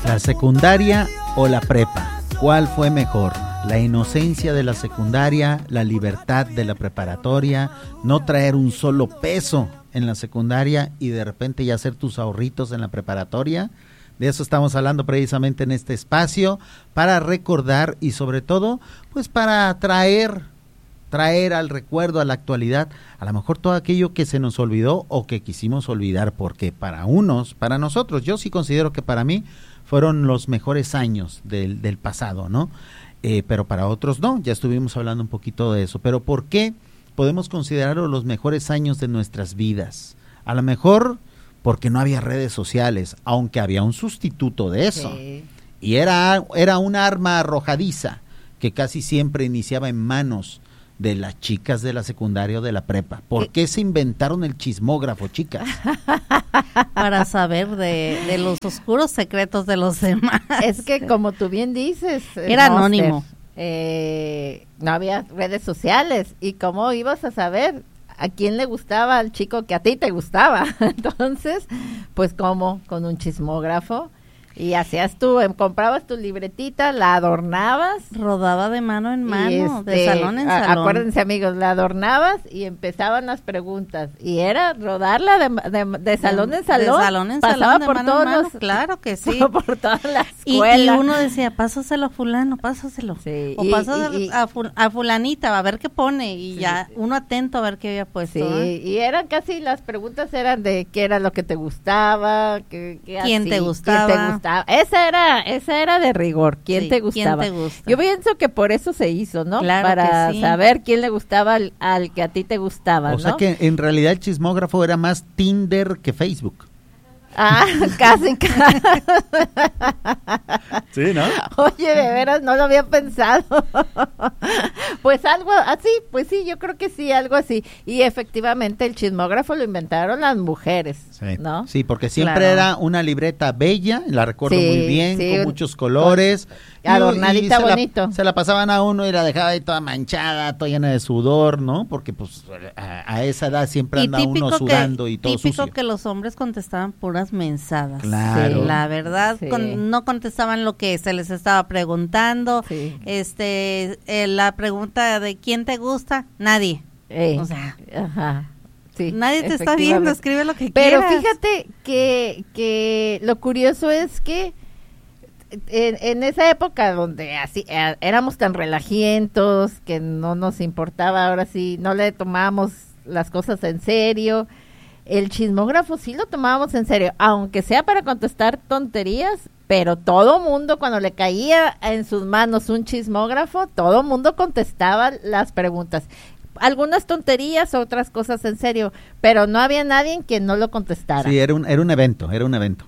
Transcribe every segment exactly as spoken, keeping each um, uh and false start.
¿La secundaria o la prepa? ¿Cuál fue mejor? La inocencia de la secundaria, la libertad de la preparatoria, no traer un solo peso en la secundaria y de repente ya hacer tus ahorritos en la preparatoria. De eso estamos hablando precisamente en este espacio, para recordar y sobre todo, pues para traer, traer al recuerdo, a la actualidad, a lo mejor todo aquello que se nos olvidó o que quisimos olvidar, porque para unos, para nosotros, yo sí considero que para mí fueron los mejores años del, del pasado, ¿no? Eh, pero para otros no, ya estuvimos hablando un poquito de eso. Pero ¿por qué podemos considerarlo los mejores años de nuestras vidas? A lo mejor porque no había redes sociales, aunque había un sustituto de eso. Sí. Y era, era un arma arrojadiza que casi siempre iniciaba en manos de las chicas de la secundaria o de la prepa. ¿Por qué se inventaron el chismógrafo, chicas? Para saber de, de los oscuros secretos de los demás. Es que como tú bien dices, era Monster, anónimo. Eh, no había redes sociales. ¿Y cómo ibas a saber a quién le gustaba al chico que a ti te gustaba? Entonces, pues como con un chismógrafo. Y hacías tú, comprabas tu libretita, la adornabas. Rodaba de mano en mano, este, de salón en salón. Acuérdense, amigos, la adornabas y empezaban las preguntas. Y era rodarla de, de, de salón en salón. De salón en Pasaba salón, de por mano todos en mano, los, claro que sí. Por toda la y, escuela. y uno decía, pásaselo a fulano, pásaselo. Sí, o y, pásaselo y, a, ful, a fulanita, a ver qué pone. Y sí, ya uno atento a ver qué había puesto. Sí, ¿eh? Y eran casi, las preguntas eran de qué era lo que te gustaba. Qué, qué ¿Quién así, te gustaba? ¿Quién te gustaba? Esa era Esa era de rigor, ¿quién, sí, te gustaba? ¿quién te gusta? Yo pienso que por eso se hizo, ¿no? Claro para sí. saber quién le gustaba al, al que a ti te gustaba, o ¿no? O sea que en realidad el chismógrafo era más Tinder que Facebook. Ah, casi, casi. Sí, ¿no? Oye, de veras, no lo había pensado. Pues algo así, pues sí, yo creo que sí, algo así. Y efectivamente el chismógrafo lo inventaron las mujeres, sí, ¿no? Sí, porque siempre claro. era una libreta bella, la recuerdo sí, muy bien, sí, con muchos colores. Con, adornadita y se bonito. La, se la pasaban a uno y la dejaba ahí toda manchada, toda llena de sudor, ¿no? Porque pues a, a esa edad siempre anda uno sudando que, y todo típico sucio. Que los hombres contestaban puras mensadas. Claro. Sí, la verdad, sí. con, no contestaban lo que se les estaba preguntando. Sí. Este, eh, la pregunta de ¿quién te gusta? Nadie. Eh, o sea, ajá. Sí, nadie te está viendo, escribe lo que Pero quieras. Pero fíjate que, que lo curioso es que en, en esa época donde así eh, éramos tan relajientos, que no nos importaba, ahora sí, no le tomábamos las cosas en serio, el chismógrafo sí lo tomábamos en serio, aunque sea para contestar tonterías, pero todo mundo, cuando le caía en sus manos un chismógrafo, todo mundo contestaba las preguntas. Algunas tonterías, otras cosas en serio, pero no había nadie en quien no lo contestara. Sí, era un, era un evento, era un evento.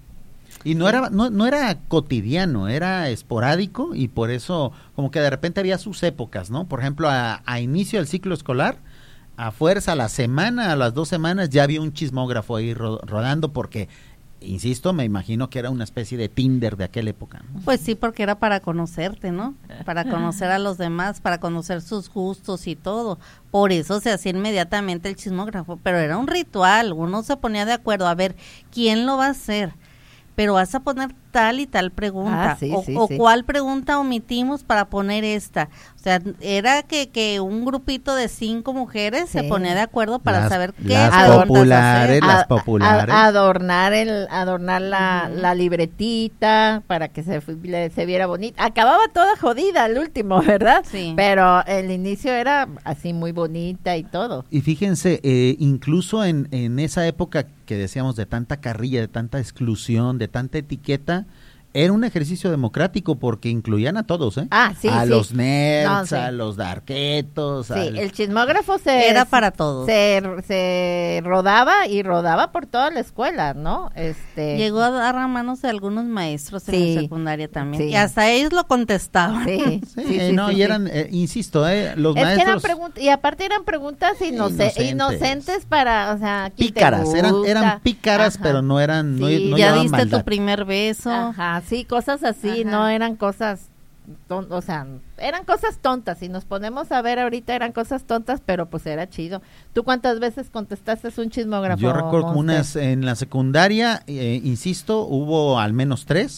Y no era, no, no era cotidiano, era esporádico y por eso como que de repente había sus épocas, ¿no? Por ejemplo, a, a inicio del ciclo escolar, a fuerza, a la semana, a las dos semanas, ya había un chismógrafo ahí ro- rodando porque, insisto, me imagino que era una especie de Tinder de aquella época, ¿no? Pues sí, porque era para conocerte, ¿no? Para conocer a los demás, para conocer sus gustos y todo. Por eso se hacía inmediatamente el chismógrafo, pero era un ritual, uno se ponía de acuerdo a ver quién lo va a hacer. Pero vas a poner tal y tal pregunta, ah, sí, o, sí, o sí. cuál pregunta omitimos para poner esta. O sea, era que, que un grupito de cinco mujeres sí. se ponía de acuerdo para las, saber qué las populares, las populares. A, a, adornar el, adornar la, uh-huh. la libretita para que se, se viera bonita. Acababa toda jodida el último, ¿verdad? Sí. Pero el inicio era así muy bonita y todo. Y fíjense, eh, incluso en, en esa época que decíamos de tanta carrilla, de tanta exclusión, de tanta etiqueta, era un ejercicio democrático porque incluían a todos, ¿eh? Ah, sí, a sí. los nerds, no, sí. a los darketos. Sí, al... el chismógrafo se... Era para todos. Se, se rodaba y rodaba por toda la escuela, ¿no? Este... Llegó a dar a manos de algunos maestros en sí, la secundaria también. Sí. Y hasta ellos lo contestaban. Sí, sí, sí, sí no, sí, y sí. eran, eh, insisto, eh, los es maestros... Que eran pregun- y aparte eran preguntas innoce- inocentes. inocentes para, o sea... Pícaras, eran, eran pícaras, Ajá. pero no eran... No, sí. no ya diste maldad. Tu primer beso. Ajá, sí, cosas así. Sí, Ajá. no eran cosas, ton- o sea, eran cosas tontas. Si nos ponemos a ver ahorita eran cosas tontas, pero pues era chido. ¿Tú cuántas veces contestaste un chismógrafo? Yo recuerdo Monster? unas en la secundaria, eh, insisto, hubo al menos tres.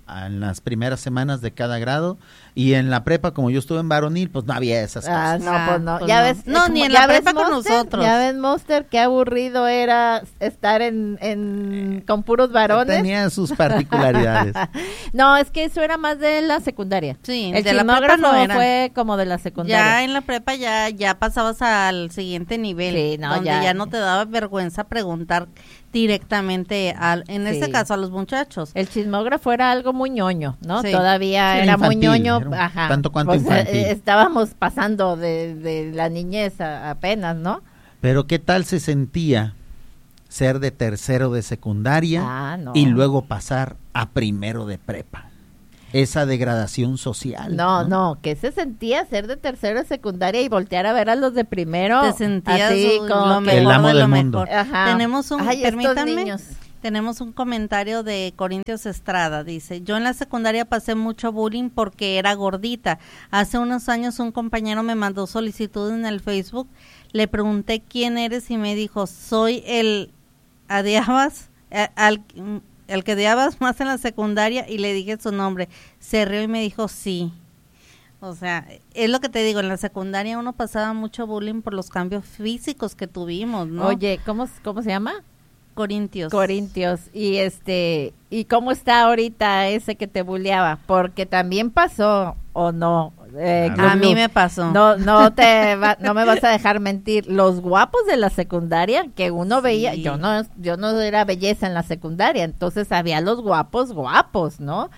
a, en las primeras semanas de cada grado, y en la prepa, como yo estuve en varonil, pues no había esas Ah, cosas. no, pues no. Pues ya no. ves, No, como- ni en ya la ves prepa con Monster, nosotros. Ya ves, Monster, qué aburrido era estar en, en con puros varones. Tenía sus particularidades. No, es que eso era más de la secundaria. Sí, El de la prepa chismógrafo no era. fue como de la secundaria. Ya en la prepa ya ya pasabas al siguiente nivel, Sí, no, donde ya. ya. no te daba vergüenza preguntar directamente, al, en este Sí. caso a los muchachos. El chismógrafo era algo muy ñoño, ¿no? Sí. Todavía Sí, era muy infantil, ñoño, era un ajá. tanto cuanto Pues, infantil. eh, estábamos pasando de, de la niñez a- apenas, ¿no? Pero ¿qué tal se sentía ser de tercero de secundaria Ah, no. y luego pasar a primero de prepa? Esa degradación social. No, no, que se sentía ser de tercero de secundaria y voltear a ver a los de primero. Te sentías así lo como que- El mejor amo de del lo mundo. mejor. Ajá. Tenemos un, Ay, estos permítanme, niños. tenemos un comentario de Corintios Estrada, dice, yo en la secundaria pasé mucho bullying porque era gordita. Hace unos años un compañero me mandó solicitud en el Facebook, le pregunté quién eres y me dijo, soy el adiabas, eh, al, el que odiabas más en la secundaria, y le dije su nombre, se rió y me dijo sí. O sea, es lo que te digo, en la secundaria uno pasaba mucho bullying por los cambios físicos que tuvimos, ¿no? Oye, ¿cómo, ¿cómo se llama? Corintios. Corintios. Y este, ¿y cómo está ahorita ese que te bulleaba? Porque también pasó, ¿o no? Eh, Claro. A Glu Glu. mí me pasó. No, no te va- no me vas a dejar mentir. Los guapos de la secundaria que uno Sí. veía, yo no, yo no era belleza en la secundaria, entonces había los guapos, guapos, ¿no?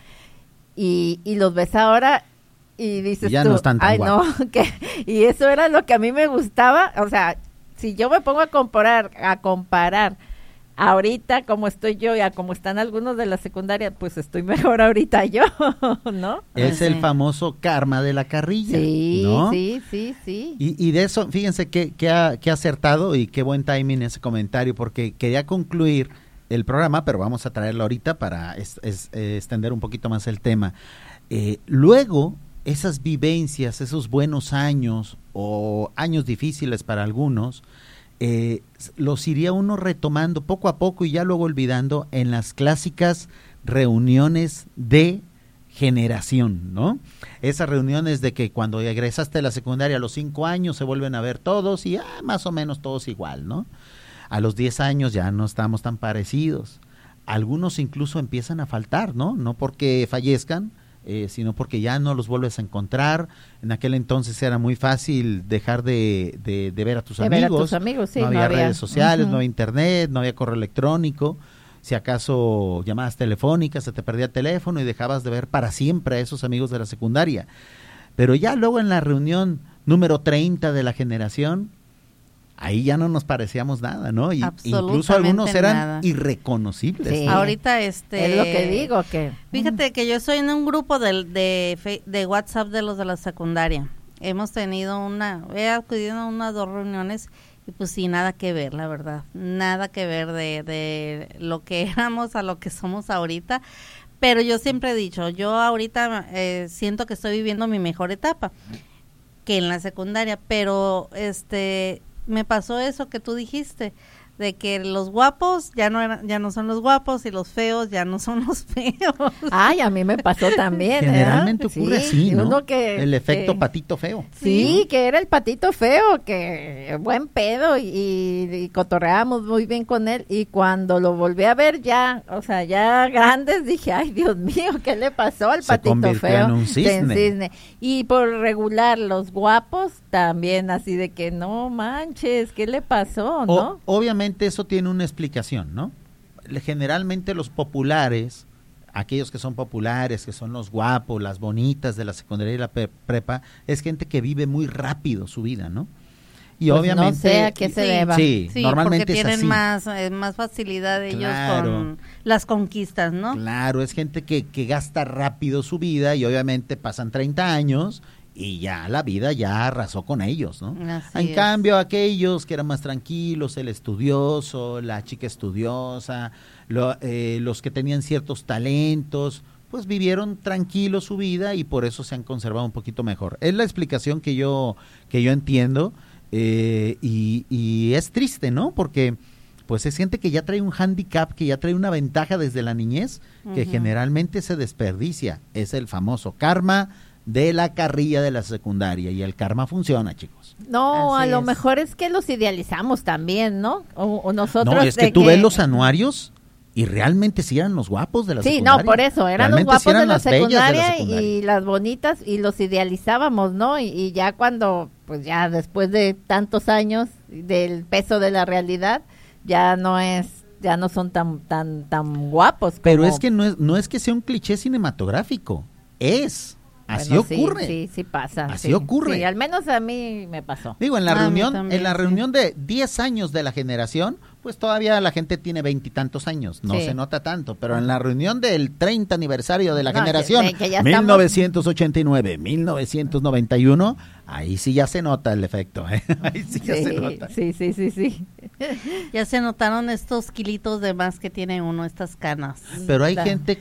Y, y los ves ahora y dices Ya tú, no están tan ay guapos". no, que, y eso era lo que a mí me gustaba, o sea, si yo me pongo a comparar, a comparar ahorita como estoy yo y a como están algunos de la secundaria, pues estoy mejor ahorita yo, ¿no? Es Sí. el famoso karma de la carrilla. Sí, ¿no? sí, sí, sí. Y, y de eso, fíjense qué qué ha, qué acertado y qué buen timing ese comentario, porque quería concluir el programa, pero vamos a traerlo ahorita para es- es- eh, extender un poquito más el tema. Eh, luego, esas vivencias, esos buenos años o años difíciles para algunos, eh, s- los iría uno retomando poco a poco y ya luego olvidando en las clásicas reuniones de generación, ¿no? Esas reuniones de que cuando egresaste de la secundaria a los cinco años se vuelven a ver todos y ah, más o menos todos igual, ¿no? A los diez años ya no estamos tan parecidos. Algunos incluso empiezan a faltar, ¿no? No porque fallezcan, eh, sino porque ya no los vuelves a encontrar. En aquel entonces era muy fácil dejar de, de, de ver a tus De ver a amigos. tus amigos, sí, no había no había- redes sociales, Ujú. no había internet, no había correo electrónico. Si acaso llamadas telefónicas, se te perdía el teléfono y dejabas de ver para siempre a esos amigos de la secundaria. Pero ya luego en la reunión número treinta de la generación, ahí ya no nos parecíamos nada, ¿no? Y incluso algunos Absolutamente eran nada. irreconocibles. Sí. ¿no? Ahorita este Es lo que digo, que... Fíjate que yo estoy en un grupo de, de, fe- de WhatsApp de los de la secundaria. Hemos tenido una, he acudido a unas dos reuniones y pues sí, nada que ver, la verdad. Nada que ver de, de lo que éramos a lo que somos ahorita. Pero yo siempre he dicho, yo ahorita eh, siento que estoy viviendo mi mejor etapa que en la secundaria, pero este me pasó eso que tú dijiste, de que los guapos ya no eran, ya no son los guapos y los feos ya no son los feos. Ay, a mí me pasó también. Generalmente ¿verdad? ocurre Sí, así, ¿no? uno que- el efecto que- patito feo. Sí, que era el patito feo, que buen pedo y, y cotorreábamos muy bien con él y cuando lo volví a ver ya, o sea, ya grandes dije, ay Dios mío, ¿qué le pasó al Se patito convirtió feo? en un cisne. cisne. Y por regular los guapos también así de que no manches, ¿qué le pasó, O- no? obviamente eso tiene una explicación, ¿no? Le- Generalmente los populares, aquellos que son populares, que son los guapos, las bonitas de la secundaria y la pe- prepa, es gente que vive muy rápido su vida, ¿no? Y Pues obviamente... no sé a qué se Sí. deba. Sí, Sí, normalmente porque es tienen así. más eh, más facilidad ellos Claro. con las conquistas, ¿no? Claro, es gente que, que gasta rápido su vida y obviamente pasan treinta años y ya la vida ya arrasó con ellos, ¿no? Así En es. cambio, aquellos que eran más tranquilos, el estudioso, la chica estudiosa, lo- eh, los que tenían ciertos talentos, pues vivieron tranquilos su vida y por eso se han conservado un poquito mejor. Es la explicación que yo, que yo entiendo eh, y, y es triste, ¿no? Porque pues es gente que ya trae un handicap, que ya trae una ventaja desde la niñez, que Ujú. generalmente se desperdicia. Es el famoso karma de la carrilla de la secundaria, y el karma funciona, chicos. No, Así a lo es. mejor es que los idealizamos también, ¿no? O, o nosotros. No, es que de tú ves los anuarios y realmente sí eran los guapos de la Sí, secundaria. no, por eso, eran los Realmente guapos sí eran de, la las bellas de la secundaria secundaria. y las bonitas y los idealizábamos, ¿no? Y, y ya cuando, pues ya después de tantos años del peso de la realidad, ya no es, ya no son tan tan tan guapos. Pero como- es que no es, no es que sea un cliché cinematográfico, es, así Bueno, sí, ocurre. Sí, sí, pasa. Así sí. ocurre. Sí, al menos a mí me pasó. Digo, en la A mí reunión, también, en la sí. reunión de diez años de la generación, pues todavía la gente tiene veintitantos años, no Sí. se nota tanto, pero en la reunión del treinta aniversario de la No, generación, que- que ya mil estamos- novecientos ochenta y nueve, mil novecientos noventa y uno, ahí sí ya se nota el efecto, ¿eh? Ahí sí ya se Sí, nota. sí, sí, sí, sí. Ya se notaron estos kilitos de más que tiene uno, estas canas. Pero hay Da. gente